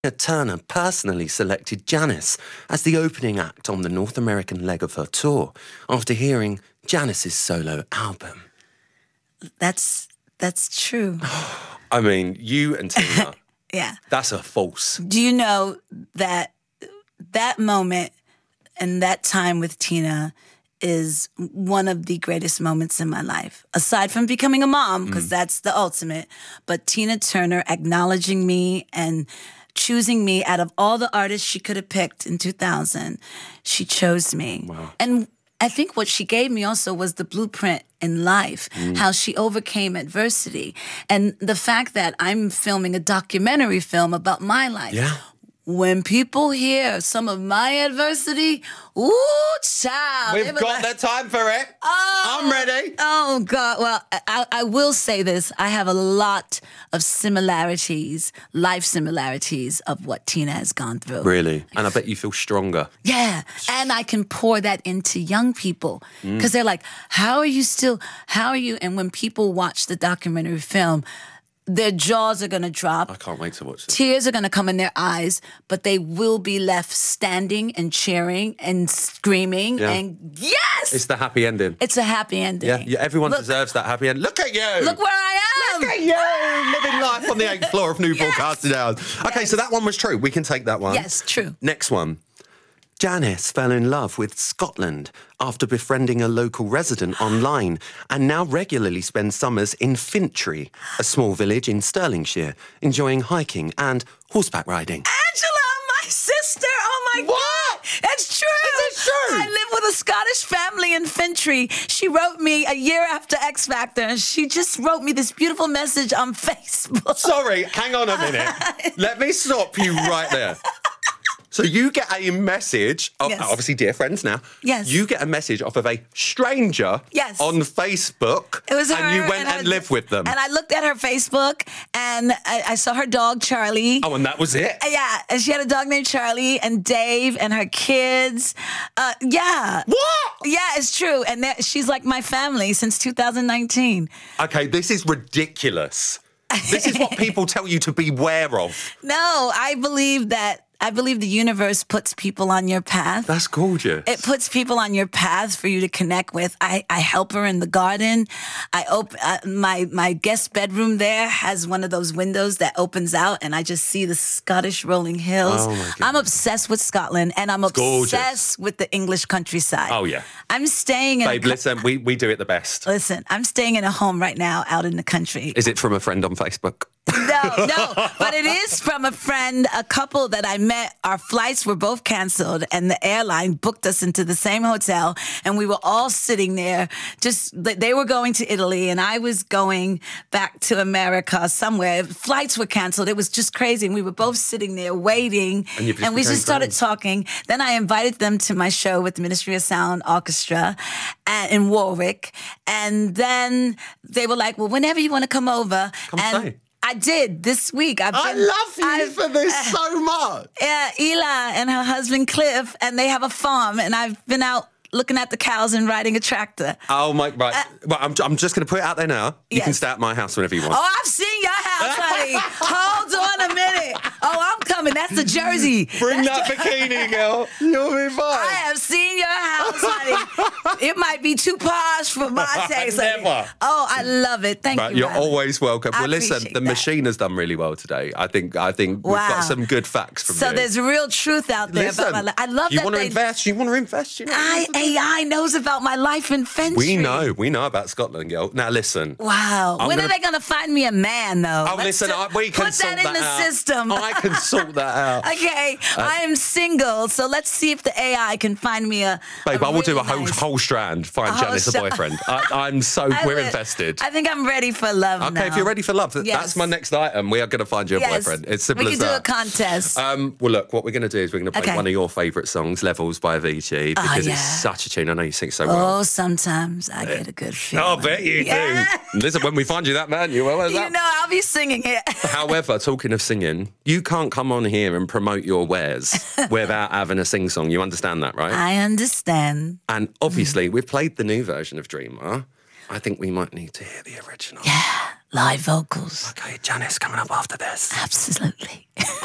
Turner personally selected Janis as the opening act on the North American leg of her tour after hearing Janis's solo album. That's true. I mean, you and Tina. Yeah. That's a false. Do you know that moment and that time with Tina is one of the greatest moments in my life, aside from becoming a mom, because that's the ultimate. But Tina Turner acknowledging me and choosing me out of all the artists she could have picked in 2000, she chose me. Wow. And I think what she gave me also was the blueprint in life, how she overcame adversity. And the fact that I'm filming a documentary film about my life. Yeah. When people hear some of my adversity, ooh, child. We've got the time for it. I'm ready. Oh, God. Well, I will say this. I have a lot of similarities, life similarities of what Tina has gone through. Really? And I bet you feel stronger. Yeah. And I can pour that into young people because they're like, how are you? And when people watch the documentary film, their jaws are going to drop. I can't wait to watch this. Tears are going to come in their eyes, but they will be left standing and cheering and screaming. Yeah. And yes! It's the happy ending. It's a happy ending. Yeah, everyone deserves that happy end. Look at you! Look where I am! Look at you! Living life on the 8th floor of Newport Casting House. Okay, so that one was true. We can take that one. Yes, true. Next one. Janis fell in love with Scotland after befriending a local resident online and now regularly spends summers in Fintry, a small village in Stirlingshire, enjoying hiking and horseback riding. Angela, my sister! Oh my God! It's true! Is it true? I live with a Scottish family in Fintry. She wrote me a year after X Factor, and she just wrote me this beautiful message on Facebook. Sorry, hang on a minute. Let me stop you right there. So you get a message of, obviously dear friends now. Yes. You get a message off of a stranger Yes. on Facebook. It was her. And you went and lived with them. And I looked at her Facebook and I saw her dog, Charlie. Oh, and that was it? Yeah. And she had a dog named Charlie and Dave and her kids. Yeah. What? Yeah, it's true. And she's like my family since 2019. Okay, this is ridiculous. This is what people tell you to beware of. No, I believe the universe puts people on your path. That's gorgeous. It puts people on your path for you to connect with. I help her in the garden. My guest bedroom there has one of those windows that opens out, and I just see the Scottish rolling hills. Oh my goodness. I'm obsessed with Scotland, and I'm obsessed with the English countryside. Oh, yeah. I'm staying in. Babe, listen, we do it the best. Listen, I'm staying in a home right now out in the country. Is it from a friend on Facebook? No, but it is from a friend, a couple that I met. Our flights were both canceled, and the airline booked us into the same hotel, and we were all sitting there. They were going to Italy, and I was going back to America somewhere. Flights were canceled. It was just crazy, and we were both sitting there waiting, and we just started talking. Then I invited them to my show with the Ministry of Sound Orchestra in Warwick, and then they were like, well, whenever you want to come over. Come stay. I did this week. I love you for this so much. Yeah, Ela and her husband Cliff, and they have a farm, and I've been out looking at the cows and riding a tractor. Oh my! Right, well, I'm just going to put it out there now. You can Yes. stay at my house whenever you want. Oh, I've seen your house, honey. Hold on a minute. Oh, I'm coming. That's the Jersey. Bring that bikini, girl. You'll be fine. I have seen your house, honey. It might be too posh for my taste. honey. Never. Oh, I love it. Thank you. You're Riley. always welcome. I Well, listen, appreciate the that. machine has done really well today. I think we've got some good facts from you. So there's real truth out there Listen, about my life. I love you that want to invest. You want to invest. You know. AI knows about my life in Fentry. We know about Scotland, girl. Now listen. Wow. When are they going to find me a man, though? Oh, listen, we can put sort that in the out. system. I can sort that out. Okay, I am single, so let's see if the AI can find me a. Babe, I will do a really nice- whole strand. Find whole Janice a strand. boyfriend. We're invested. I think I'm ready for love now. Okay, if you're ready for love, Yes. that's my next item. We are going to find you a Yes. boyfriend. It's simple We as can that. do a contest. Well, look, what we're going to do is we're going to play Okay. one of your favourite songs, Levels by Avicii, because yeah. it's such a tune. I know you sing so well. Oh, sometimes I get a good feeling. I bet you Yeah. do. Listen, when we find you that man, you will. You know, I'll be singing it. However, talking of singing, you can't come on here and promote your wares without having a sing song. You understand that, right? I understand. And obviously, we've played the new version of Dreamer. I think we might need to hear the original. Live vocals. Okay, Janice coming up after this. Absolutely.